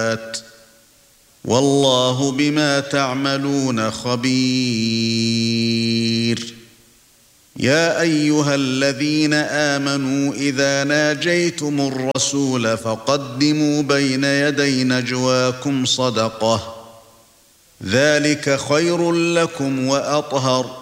والله بما تعملون خبير. يا ايها الذين آمنوا اذا ناجيتم الرسول فقدموا بين يدي نجواكم صدقة ذلك خير لكم وأطهر